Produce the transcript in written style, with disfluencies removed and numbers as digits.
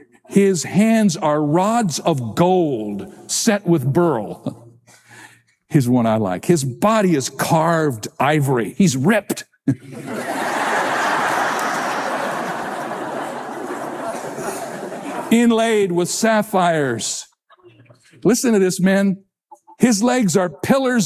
His hands are rods of gold set with beryl. Here's one I like. His body is carved ivory. He's ripped. Inlaid with sapphires. Listen to this, men. His legs are pillars